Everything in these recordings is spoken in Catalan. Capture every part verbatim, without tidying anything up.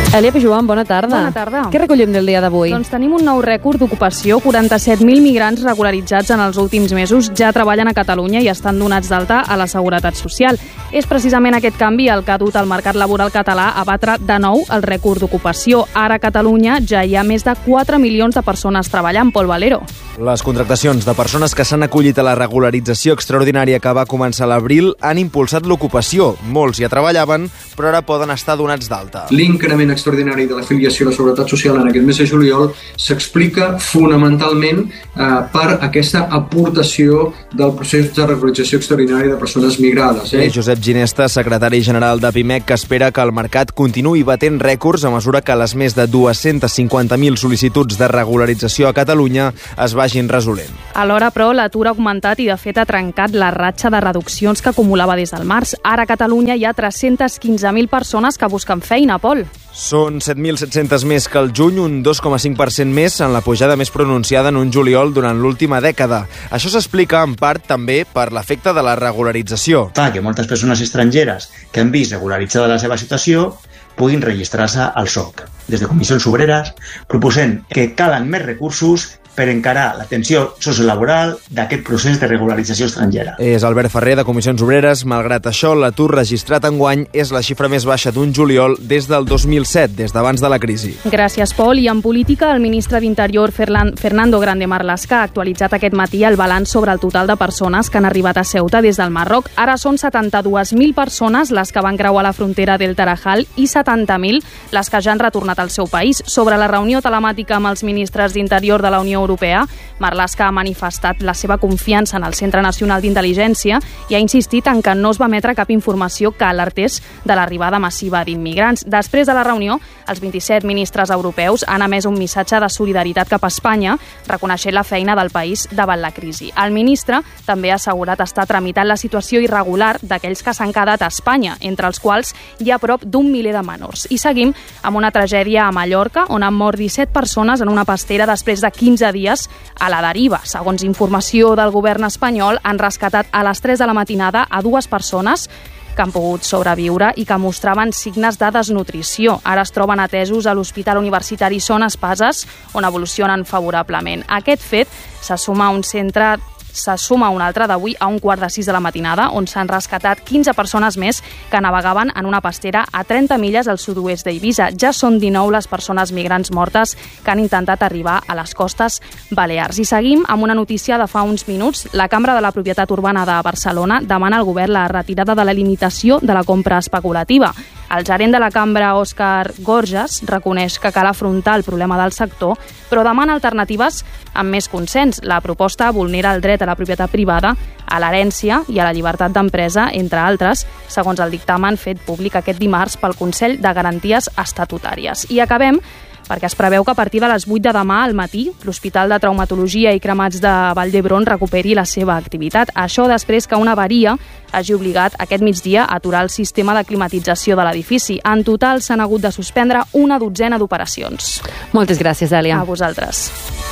Elia Pijuan, bona tarda. Bona tarda. Què recollim del dia d'avui? Doncs tenim un nou rècord d'ocupació. quaranta-set mil migrants regularitzats en els últims mesos ja treballen a Catalunya i estan donats d'alta a la Seguretat Social. És precisament aquest canvi el que ha dut al mercat laboral català a batre de nou el rècord d'ocupació. Ara a Catalunya ja hi ha més de quatre milions de persones treballant. Pol Valero. Les contractacions de persones que s'han acollit a la regularització extraordinària que va començar a l'abril han impulsat l'ocupació. Molts ja treballaven, però ara poden estar donats d'alta. L'increment extraordinari de l'afiliació a la Seguretat Social en aquest mes de juliol s'explica fonamentalment eh, per aquesta aportació del procés de regularització extraordinària de persones migrades. Eh? Eh, Josep Ginesta, secretari general de Pimec, que espera que el mercat continuï batent rècords a mesura que les més de dues-centes cinquanta mil sol·licituds de regularització a Catalunya es vagin resolent. Alhora, però, l'atur ha augmentat i, de fet, ha trencat la ratxa de reduccions que acumulava des del març. Ara a Catalunya hi ha tres-centes quinze mil persones que busquen feina, Pol. Són set mil set-cents més que el juny, un dos coma cinc per cent més en la pujada més pronunciada en un juliol durant l'última dècada. Això s'explica en part també per l'efecte de la regularització. Fa que moltes persones estrangeres que han vist regularitzada la seva situació puguin registrar-se al S O C. Des de Comissions Obreres proposem que calen més recursos per encarar l'atenció sociolaboral d'aquest procés de regularització estrangera. És Albert Ferrer, de Comissions Obreres. Malgrat això, l'atur registrat enguany és la xifra més baixa d'un juliol des del dos mil set, des d'abans de la crisi. Gràcies, Pol. I en política, el ministre d'Interior, Fernando Grande Marlaska, ha actualitzat aquest matí el balanç sobre el total de persones que han arribat a Ceuta des del Marroc. Ara són setanta-dues mil persones les que van creuar la frontera del Tarajal i setanta mil les que ja han retornat al seu país. Sobre la reunió telemàtica amb els ministres d'Interior de la Unió Europea, Marlaska ha manifestat la seva confiança en el Centre Nacional d'Intel·ligència i ha insistit en que no es va emetre cap informació que alertés de l'arribada massiva d'immigrants. Després de la reunió, els vint-i-set ministres europeus han emès un missatge de solidaritat cap a Espanya, reconeixent la feina del país davant la crisi. El ministre també ha assegurat estar tramitant la situació irregular d'aquells que s'han quedat a Espanya, entre els quals hi ha prop d'un miler de menors. I seguim amb una tragèdia a Mallorca, on han mort disset persones en una pastera després de quinze dies a la deriva. Segons informació del govern espanyol, han rescatat a les tres de la matinada a dues persones que han pogut sobreviure i que mostraven signes de desnutrició. Ara es troben atesos a l'Hospital Universitari Son Espases, on evolucionen favorablement. Aquest fet se suma a un centre se suma un altre d'avui a un quart de sis de la matinada, on s'han rescatat quinze persones més que navegaven en una pastera a trenta milles al sud-oest d'Eivissa. Ja són dinou les persones migrants mortes que han intentat arribar a les costes balears. I seguim amb una notícia de fa uns minuts. La Cambra de la Propietat Urbana de Barcelona demana al govern la retirada de la limitació de la compra especulativa. El gerent de la Cambra, Òscar Gorges, reconeix que cal afrontar el problema del sector, però demana alternatives amb més consens. La proposta vulnera el dret a la propietat privada, a l'herència i a la llibertat d'empresa, entre altres, segons el dictamen fet públic aquest dimarts pel Consell de Garanties Estatutàries. I acabem perquè es preveu que a partir de les vuit de demà al matí l'Hospital de Traumatologia i Cremats de Vall d'Hebron recuperi la seva activitat. Això després que una avaria hagi obligat aquest migdia a aturar el sistema de climatització de l'edifici. En total s'han hagut de suspendre una dotzena d'operacions. Moltes gràcies, Elia. A vosaltres.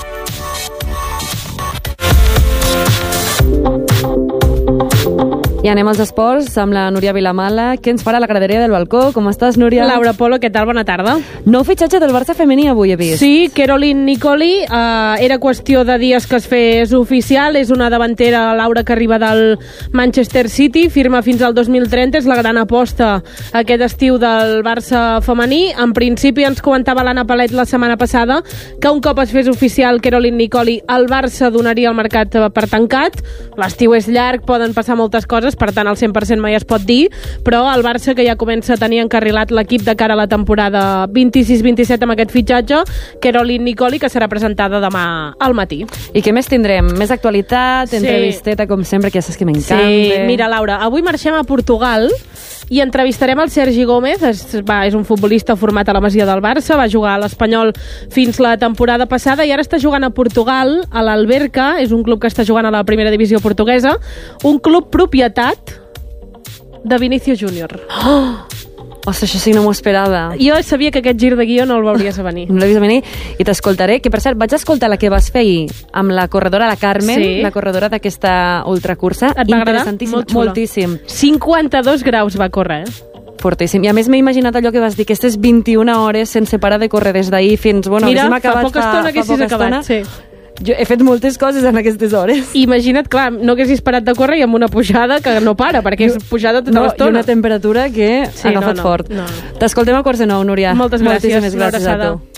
I anem als esports amb la Núria Vilamala. Què ens farà la graderia del balcó? Com estàs, Núria? Laura Polo, què tal? Bona tarda. Nou fitxatge del Barça femení avui he vist. Sí, Caroline Nicoli. Uh, era qüestió de dies que es fes oficial. És una davantera, Laura, que arriba del Manchester City. Firma fins al dos mil trenta. És la gran aposta aquest estiu del Barça femení. En principi ens comentava l'Anna Palet la setmana passada que un cop es fes oficial Caroline Nicoli, el Barça donaria el mercat per tancat. L'estiu és llarg, poden passar moltes coses, per tant el cent per cent mai es pot dir, però el Barça, que ja comença a tenir encarrilat l'equip de cara a la temporada vint-i-sis vint-i-set amb aquest fitxatge, Caroline Nicoli, que serà presentada demà al matí. I què més tindrem? Més actualitat, sí. Entrevisteta, com sempre, que ja saps que m'encanta. Sí, mira, Laura, avui marxem a Portugal i entrevistarem el Sergi Gómez. És, va, és un futbolista format a la Masia del Barça, va jugar a l'Espanyol fins la temporada passada i ara està jugant a Portugal, a l'Alberca, és un club que està jugant a la primera divisió portuguesa, un club propietat de Vinícius Júnior. Oh! Ostres, això sí, no m'ho esperava. Jo sabia que aquest gir de guió no el veuries a venir. No l'he vist a venir i t'escoltaré, que per cert, vaig escoltar la que vas fer ahir amb la corredora, la Carmen, sí. La corredora d'aquesta ultracursa. Et va agradar? Interessantíssim, Molt xula. Moltíssim. cinquanta-dos graus va córrer, eh? fortíssim. I a més m'he imaginat allò que vas dir, aquestes vint-i-una hores sense parar de córrer des d'ahir fins... Bueno, Mira, fa acabat, poca estona que haguessis acabat, sí. Jo he fet moltes coses en aquestes hores. Imagina't, clar, no haguessis parat de córrer i amb una pujada que no para, perquè és pujada tota no, l'estona. I una temperatura que sí, ha agafat no, no, fort. No. T'escoltem a quarts de nou, Núria. Moltes gràcies. Moltíssimes gràcies a tu.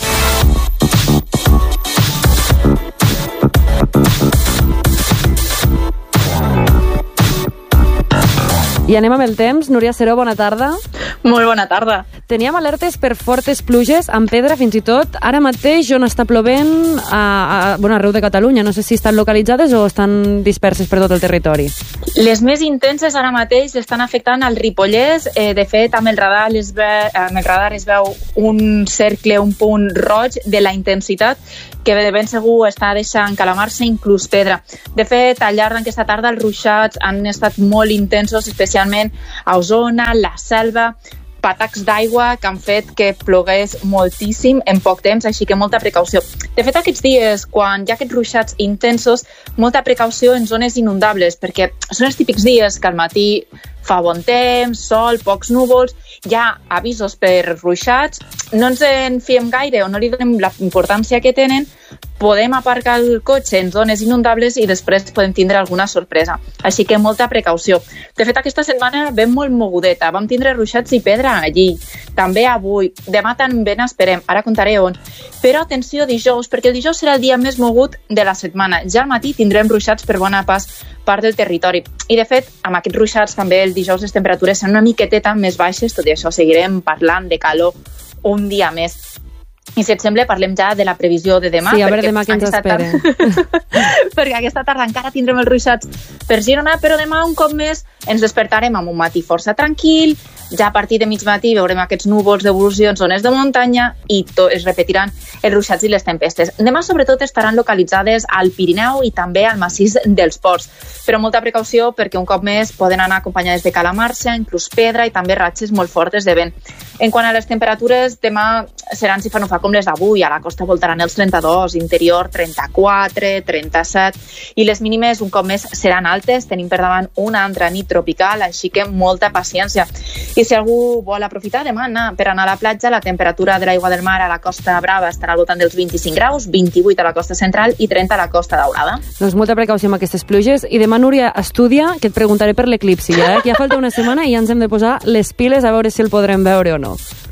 I anem amb el temps. Núria Seró, bona tarda. Molt bona tarda. Teníem alertes per fortes pluges, amb pedra fins i tot. Ara mateix on està plovent a, a, bueno, arreu de Catalunya. No sé si estan localitzades o estan disperses per tot el territori. Les més intenses ara mateix estan afectant al Ripollès. Eh, de fet, amb el radar, es ve, amb el radar es veu un cercle, un punt roig de la intensitat que de ben segur està deixant calamar-se inclús pedra. De fet, al llarg d'aquesta tarda els ruixats han estat molt intensos, especialment a Osona, la Selva, patacs d'aigua que han fet que plogués moltíssim en poc temps, així que molta precaució. De fet, aquests dies, quan hi ha aquests ruixats intensos, molta precaució en zones inundables, perquè són els típics dies que al matí fa bon temps, sol, pocs núvols, hi ha avisos per ruixats, no ens en fiem gaire o no li donem la importància que tenen, podem aparcar el cotxe en zones inundables i després podem tindre alguna sorpresa. Així que molta precaució. De fet, aquesta setmana vam molt mogudeta, vam tindre ruixats i pedra allí, també avui, demà també n'esperem, ara contaré on. Però atenció dijous, perquè el dijous serà el dia més mogut de la setmana. Ja al matí tindrem ruixats per bona pas part del territori. I de fet, amb aquests ruixats també el dijous les temperatures són una miqueteta més baixes, tot i això seguirem parlant de calor un dia més. I si et sembla, parlem ja de la previsió de demà. Sí, a veure demà què ens espera. Tarda... perquè aquesta tarda encara tindrem els ruixats per Girona, però demà un cop més ens despertarem amb un matí força tranquil, ja a partir de mig matí veurem aquests núvols d'evolució en zones de muntanya i to- es repetiran els ruixats i les tempestes. Demà sobretot estaran localitzades al Pirineu i també al massís dels Ports, però molta precaució perquè un cop més poden anar acompanyades de calamarsa, inclús pedra i també ratxes molt fortes de vent. En quant a les temperatures, demà seran si fa no fa com les d'avui, a la costa voltaran els trenta-dos, interior trenta-quatre, trenta-set, i les mínimes un cop més seran altes, tenim per davant una altra nit tropical, així que molta paciència. I si algú vol aprofitar demà anar, per anar a la platja, la temperatura de l'aigua del mar a la Costa Brava estarà al voltant dels vint-i-cinc graus, vint-i-vuit a la costa central i trenta a la Costa Daurada. Doncs molta precaució amb aquestes pluges. I demà, Núria, estudia, que et preguntaré per l'eclipsi, ja, eh? que ja falta una setmana i ja ens hem de posar les piles a veure si el podrem veure o no.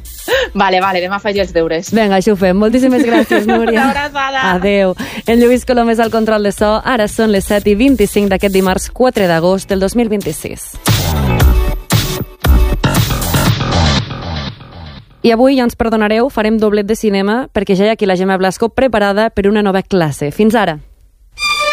Vale, vale, demà faig els deures. Vinga, això ho fem. Moltíssimes gràcies, Núria. Una abraçada. Adéu. En Lluís Colom és al control de so. Ara són les set i vint-i-cinc d'aquest dimarts quatre d'agost del dos mil vint-i-sis. I avui, ja ens perdonareu, farem doblet de cinema perquè ja hi ha aquí la Gemma Blasco preparada per una nova classe. Fins ara.